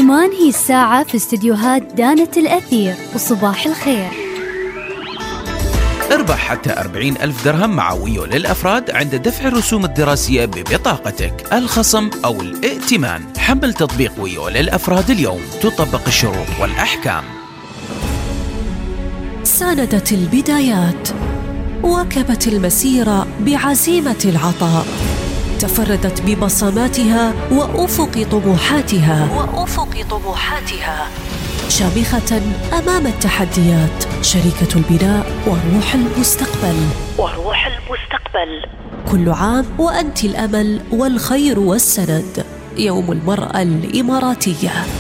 كمان هي الساعة في استديوهات دانة الأثير. وصباح الخير. اربح حتى 40,000 درهم مع ويو للأفراد عند دفع الرسوم الدراسية ببطاقتك، الخصم أو الائتمان. حمل تطبيق ويو للأفراد اليوم، تطبق الشروط والأحكام. ساندت البدايات، واكبت المسيرة بعزيمة العطاء، تفردت ببصماتها وأفق طموحاتها شامخة أمام التحديات، شريكة البناء وروح المستقبل. كل عام وأنت الأمل والخير والسند. يوم المرأة الإماراتية.